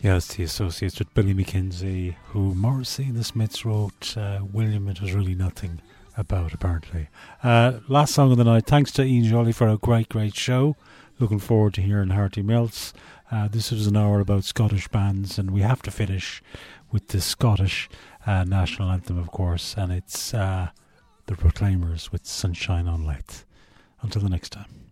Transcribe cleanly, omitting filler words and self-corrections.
Yes, the associates with Billy McKenzie, who Morrissey and the Smiths wrote William It Was Really Nothing about, apparently. Last song of the night. Thanks to Ian Jolly for a great show. Looking forward to hearing Hearty Melts. This was an hour about Scottish bands, and we have to finish with the Scottish national anthem, of course, and it's the Proclaimers with Sunshine on Leith. Until the next time.